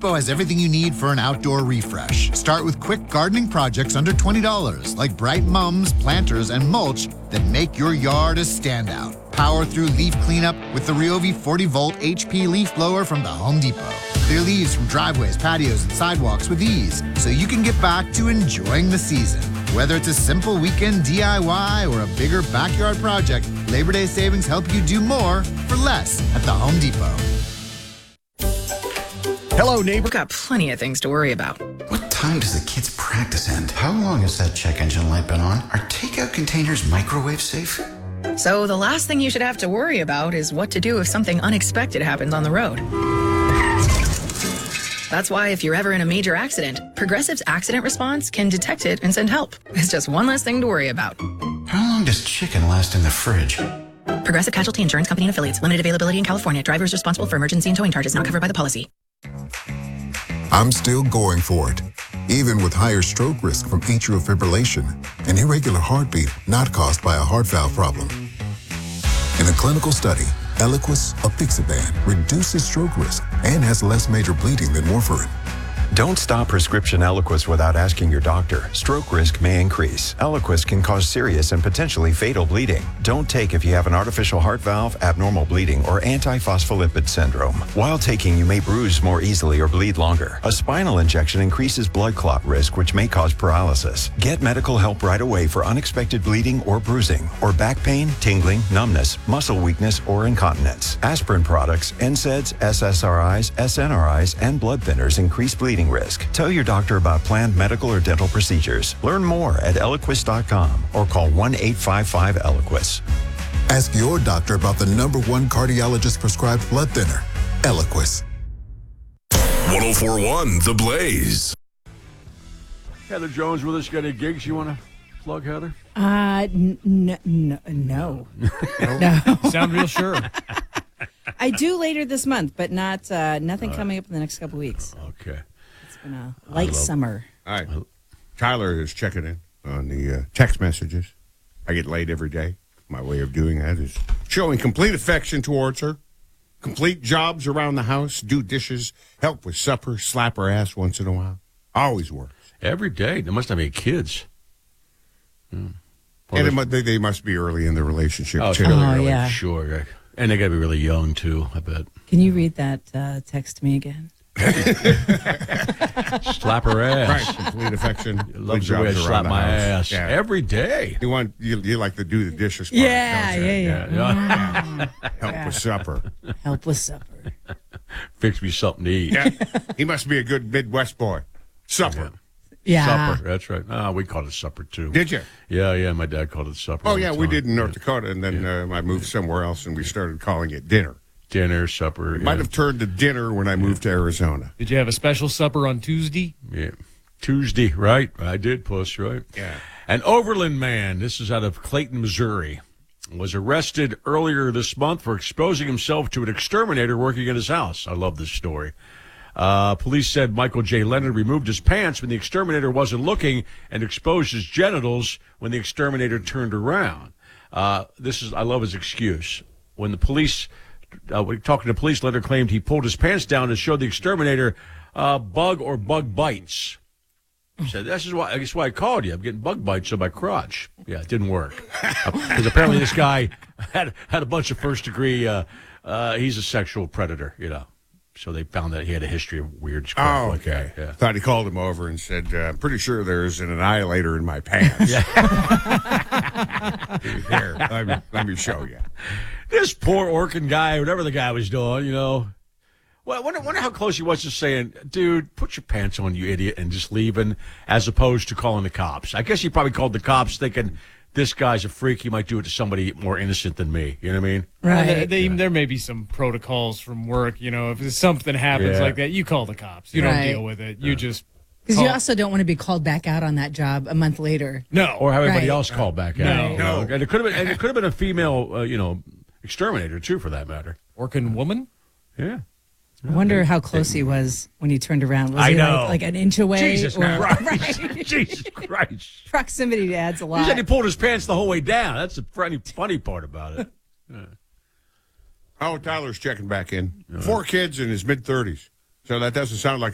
Depot has everything you need for an outdoor refresh. Start with quick gardening projects under $20, like bright mums, planters, and mulch that make your yard a standout. Power through leaf cleanup with the Ryobi 40-volt HP leaf blower from the Home Depot. Clear leaves from driveways, patios, and sidewalks with ease, so you can get back to enjoying the season. Whether it's a simple weekend DIY or a bigger backyard project, Labor Day savings help you do more for less at the Home Depot. Hello, neighbor. We've got plenty of things to worry about. What time does the kids' practice end? How long has that check engine light been on? Are takeout containers microwave safe? So the last thing you should have to worry about is what to do if something unexpected happens on the road. That's why if you're ever in a major accident, Progressive's accident response can detect it and send help. It's just one less thing to worry about. How long does chicken last in the fridge? Progressive Casualty Insurance Company and Affiliates. Limited availability in California. Drivers responsible for emergency and towing charges not covered by the policy. I'm still going for it, even with higher stroke risk from atrial fibrillation and irregular heartbeat not caused by a heart valve problem. In a clinical study, Eliquis, apixaban, reduces stroke risk and has less major bleeding than warfarin. Don't stop prescription Eliquis without asking your doctor. Stroke risk may increase. Eliquis can cause serious and potentially fatal bleeding. Don't take if you have an artificial heart valve, abnormal bleeding, or antiphospholipid syndrome. While taking, you may bruise more easily or bleed longer. A spinal injection increases blood clot risk, which may cause paralysis. Get medical help right away for unexpected bleeding or bruising, or back pain, tingling, numbness, muscle weakness, or incontinence. Aspirin products, NSAIDs, SSRIs, SNRIs, and blood thinners increase bleeding risk. Tell your doctor about planned medical or dental procedures. Learn more at Eliquis.com or call 1-855-ELIQUIS. Ask your doctor about the #1 cardiologist prescribed blood thinner, Eliquis. 1041 The Blaze. Heather Jones with us. Got any gigs you want to plug, Heather? No. No. Sound real sure. I do later this month, but not nothing coming up in the next couple weeks. Okay. It's been a light summer. All right. Tyler is checking in on the text messages. I get laid every day. My way of doing that is showing complete affection towards her, complete jobs around the house, do dishes, help with supper, slap her ass once in a while. Always works. Every day. They must have any kids. And they must be early in the relationship, too. Really, yeah. Sure. And they got to be really young, too, I bet. Can you read that text to me again? Slap her ass. Right, complete affection. Loves the way I slap my ass. Yeah. Every day. You like to do the dishes part, Yeah. Help with supper. Help with supper. Fix me something to eat. Yeah. He must be a good Midwest boy. Supper. Yeah. Supper, that's right. We called it supper, too. Did you? Yeah, my dad called it supper. Oh, yeah, we did in North Dakota, and then I moved somewhere else, and we started calling it dinner. Dinner, supper. Might have turned to dinner when I moved to Arizona. Did you have a special supper on Tuesday? Yeah. Tuesday, right? I did, Puss, right? Yeah. An Overland man, this is out of Clayton, Missouri, was arrested earlier this month for exposing himself to an exterminator working in his house. I love this story. Police said Michael J. Leonard removed his pants when the exterminator wasn't looking and exposed his genitals when the exterminator turned around. I love his excuse. When the police, talking to police, Leonard claimed he pulled his pants down to show the exterminator bug or bug bites. He said, I guess why I called you. I'm getting bug bites on my crotch. Yeah, it didn't work. Because apparently this guy had a bunch of first degree, he's a sexual predator, So they found that he had a history of weird stuff. Oh, okay. Like that. Yeah. Thought he called him over and said, I'm pretty sure there's an annihilator in my pants. Here, let me show you. This poor Orkin guy, whatever the guy was doing, Well, I wonder how close he was to saying, dude, put your pants on, you idiot, and just leaving, as opposed to calling the cops. I guess he probably called the cops thinking, this guy's a freak. He might do it to somebody more innocent than me. You know what I mean? Right. There may be some protocols from work. If something happens like that, you call the cops. You don't deal with it. You just... Because you also don't want to be called back out on that job a month later. No. Or have anybody else call back out. No. And it could have been a female, exterminator, too, for that matter. Working woman? Yeah. I wonder how close he was when he turned around. Was I he know. Like an inch away? Jesus Christ. Jesus Christ. Proximity adds a lot. He said he pulled his pants the whole way down. That's the funny part about it. Yeah. Oh, Tyler's checking back in. 4 kids in his mid-30s. So that doesn't sound like